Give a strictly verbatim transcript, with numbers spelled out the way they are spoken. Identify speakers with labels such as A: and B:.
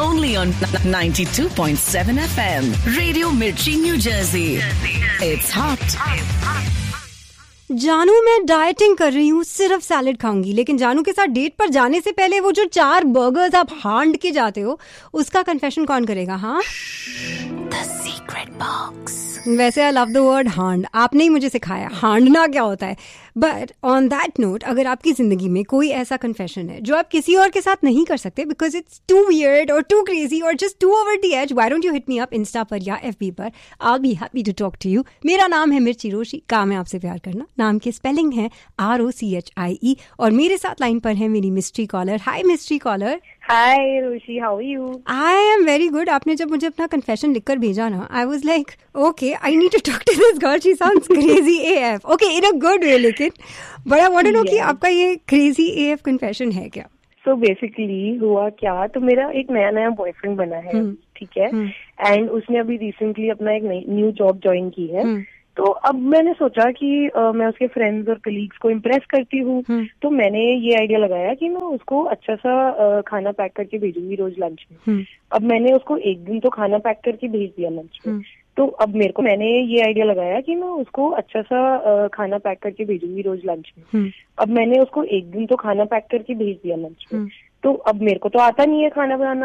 A: only on ninety-two point seven F M. Radio Mirchi, New Jersey. It's hot.
B: जानू, मैं dieting कर रही हूँ, सिर्फ सैलेड खाऊंगी, लेकिन जानू के साथ डेट पर जाने से पहले वो जो चार बर्गर्स आप हांड के जाते हो, उसका कन्फेशन कौन करेगा? हाँ, द सीक्रेट बॉक्स। वैसे आई लव द वर्ड हांड, आपने ही मुझे सिखाया हांडना क्या होता है। बट ऑन दैट नोट, अगर आपकी जिंदगी में कोई ऐसा कन्फेशन है जो आप किसी और के साथ नहीं कर सकते बिकॉज इट्स टू वियर्ड और टू क्रेजी और just to over the age, why don't you hit me up Insta पर या एफबी पर। I will be happy to talk to you. मेरा नाम है मिर्ची रोशी, काम है आपसे प्यार करना। नाम की स्पेलिंग है R O C H I ई। और मेरे साथ लाइन पर है मेरी mystery collar. Hi mystery collar.
C: Hi Roshi, how are you?
B: I am very good. आपने जब मुझे अपना कन्फेशन लिखकर भेजा ना, I was like okay, I need to talk to this girl, she sounds crazy AF. Okay, in a good way, लेकिन but I want to know कि आपका ये क्रेजी एएफ कन्फेशन है क्या?
C: सो बेसिकली हुआ क्या, तो मेरा एक नया नया बॉयफ्रेंड बना है, ठीक है, एंड उसने अभी रिसेंटली अपना एक नई न्यू जॉब ज्वाइन की है। तो अब मैंने सोचा कि uh, मैं उसके फ्रेंड्स और कलीग्स को इम्प्रेस करती हूँ, तो मैंने ये आइडिया लगाया कि मैं उसको अच्छा सा uh, खाना पैक करके भेजूंगी रोज लंच में। अब मैंने उसको एक दिन तो खाना पैक करके भेज दिया लंच में, तो अब मेरे को मैंने ये आइडिया लगाया कि मैं उसको अच्छा सा uh, खाना पैक करके भेजूंगी रोज लंच में। अब मैंने उसको एक दिन तो खाना पैक करके भेज दिया लंच में, तो अब मेरे को तो आता नहीं है खाना बनाना।